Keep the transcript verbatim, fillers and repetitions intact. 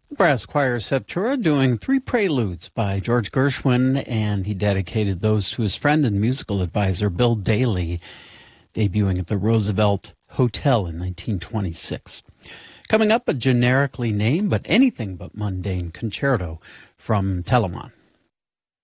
The Brass Choir Septura doing three preludes by George Gershwin, and he dedicated those to his friend and musical advisor, Bill Daly, debuting at the Roosevelt Hotel in nineteen twenty-six. Coming up, a generically named but anything but mundane concerto from Telemann.